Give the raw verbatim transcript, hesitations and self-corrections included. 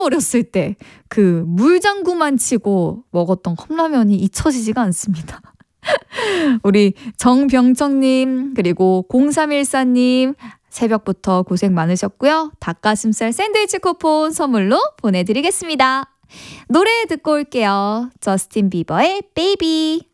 어렸을 때 그 물장구만 치고 먹었던 컵라면이 잊혀지지가 않습니다. 우리 정병청님 그리고 공삼일사님 새벽부터 고생 많으셨고요. 닭가슴살 샌드위치 쿠폰 선물로 보내드리겠습니다. 노래 듣고 올게요. 저스틴 비버의 베이비.